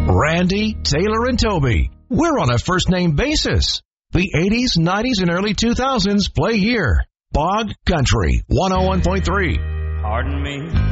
Randy, Taylor, and Toby. We're on a first-name basis. The 80s, 90s, and early 2000s play here. Bog Country 101.3. Pardon me.